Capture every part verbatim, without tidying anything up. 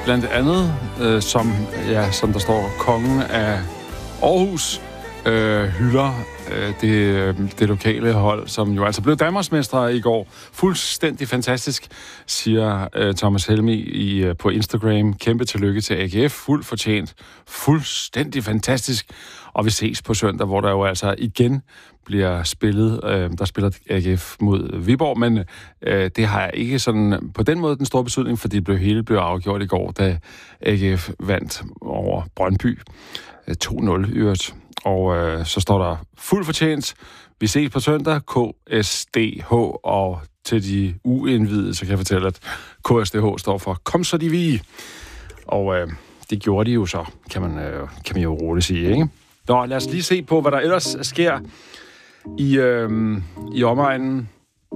blandt andet, øh, som, ja, som der står, kongen af Aarhus øh, hylder øh, det, det lokale hold, som jo altså blev danmarksmestre i går. Fuldstændig fantastisk, siger øh, Thomas Helmi i, øh, på Instagram. Kæmpe tillykke til A G F. Fuldt fortjent. Fuldstændig fantastisk. Og vi ses på søndag, hvor der jo altså igen bliver spillet. Øh, der spiller A G F mod Viborg, men øh, det har ikke sådan på den måde den store betydning, fordi det blev hele blev afgjort i går, da A G F vandt over Brøndby. Øh, to nul i øvrigt. Og øh, så står der fuldt fortjent. Vi ses på søndag. K S D H. Og til de uindvidede, så kan jeg fortælle, at K S D H står for Kom så de vi. Og øh, det gjorde de jo så, kan man, øh, kan man jo roligt sige, ikke? Nå, lad os lige se på, hvad der ellers sker i, øh, i omegnen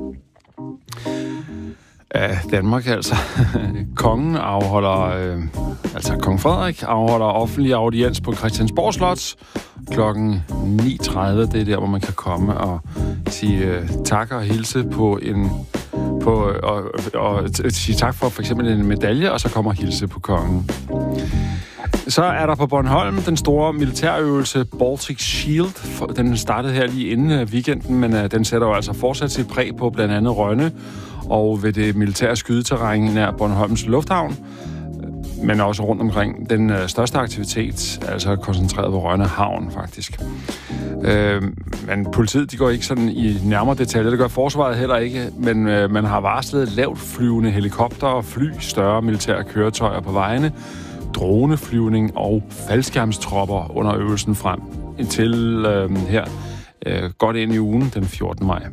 af Danmark, altså. Kongen afholder, øh, altså kong Frederik afholder offentlig audiens på Christiansborg Slot klokken ni tredive. Det er der, hvor man kan komme og sige øh, tak og hilse på en på og, og sige tak for for eksempel en medalje, og så kommer hilse på kongen. Så er der på Bornholm den store militærøvelse Baltic Shield. Den startede her lige inden weekenden, men uh, den sætter jo altså fortsat sit præg på blandt andet Rønne og ved det militære skydeterræn nær Bornholms Lufthavn, men også rundt omkring. Den uh, største aktivitet er altså koncentreret på Rønne Havn, faktisk. Uh, men politiet, de går ikke sådan i nærmere detaljer. Det gør forsvaret heller ikke, men uh, man har varslet lavt flyvende helikopter, fly, større militære køretøjer på vejene, droneflyvning og faldskærmstropper under øvelsen frem indtil øh, her øh, godt ind i ugen den fjortende maj.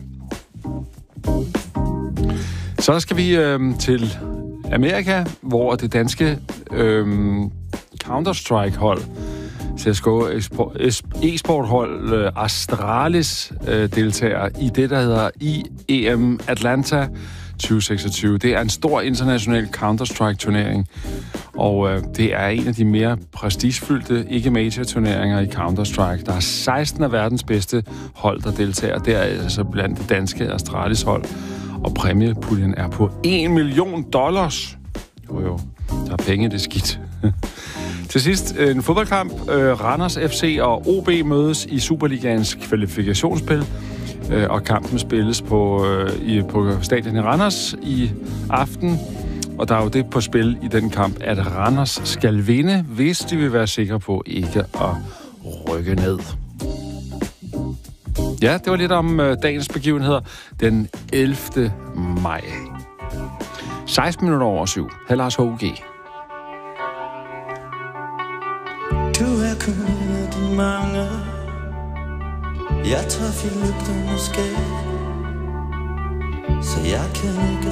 Så skal vi øh, til Amerika, hvor det danske øh, Counter-Strike-hold, C S G O e-sport-hold øh, Astralis øh, deltager i det, der hedder I E M Atlanta tyve seksogtyve. Det er en stor international Counter-Strike-turnering, og øh, det er en af de mere prestigefyldte ikke-major-turneringer i Counter-Strike. Der er seksten af verdens bedste hold, der deltager. Det er altså blandt det danske Astralis hold, og præmiepuljen er på en million dollars. Jo jo, der er penge, det er skidt. Til sidst en fodboldkamp. Randers F C og O B mødes i Superligaens kvalifikationsspil, og kampen spilles på, i, på stadion i Randers i aften. Og der er jo det på spil i den kamp, at Randers skal vinde, hvis de vil være sikre på ikke at rykke ned. Ja, det var lidt om uh, dagens begivenheder den ellevte maj. seksten minutter over syv. Her Lars H U G. Du er kun af de mange. Jeg tager fire lygter måske, så jeg kan